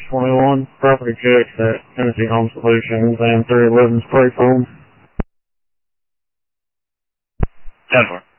621, property checks at Tennessee Home Solutions and 311 Spray Foam. 10-4.